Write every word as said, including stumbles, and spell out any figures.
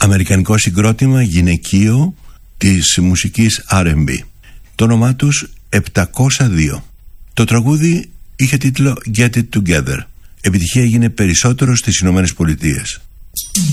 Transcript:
αμερικανικό συγκρότημα γυναικείο της μουσικής αρ εντ μπι. Το όνομά τους επτακόσια δύο. Το τραγούδι είχε τίτλο Get It Together. Επιτυχία έγινε περισσότερο στις Ηνωμένες Πολιτείες.